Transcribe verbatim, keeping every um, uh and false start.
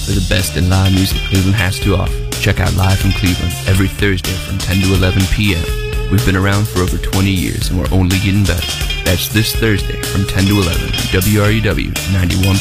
for the best in live music Cleveland has to offer. Check out Live from Cleveland every Thursday from ten to eleven p.m. We've been around for over twenty years and we're only getting better. That's this Thursday from ten to eleven on W R U W ninety-one